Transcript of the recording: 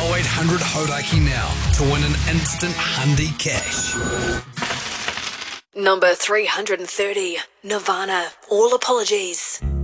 0800 Hodaki now to win an instant Hundi cash. Number 330, Nirvana, All Apologies.